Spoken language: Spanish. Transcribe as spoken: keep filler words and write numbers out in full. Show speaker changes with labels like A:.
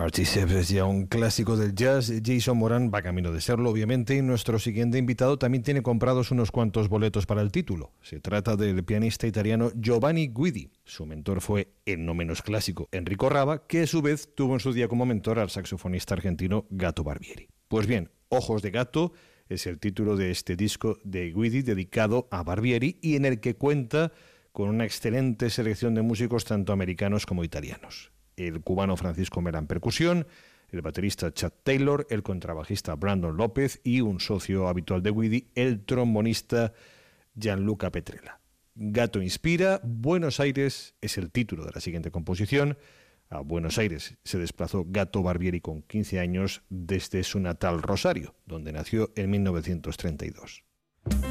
A: Archie Shepp es ya un clásico del jazz. Jason Moran va camino de serlo, obviamente, y nuestro siguiente invitado también tiene comprados unos cuantos boletos para el título. Se trata del pianista italiano Giovanni Guidi. Su mentor fue el no menos clásico Enrico Rava, que a su vez tuvo en su día como mentor al saxofonista argentino Gato Barbieri. Pues bien, Ojos de Gato es el título de este disco de Guidi dedicado a Barbieri y en el que cuenta con una excelente selección de músicos tanto americanos como italianos. El cubano Francisco Mera en percusión, el baterista Chad Taylor, el contrabajista Brandon López y un socio habitual de Guidi, el trombonista Gianluca Petrella. Gato inspira, Buenos Aires es el título de la siguiente composición. A Buenos Aires se desplazó Gato Barbieri con quince años desde su natal Rosario, donde nació en mil novecientos treinta y dos.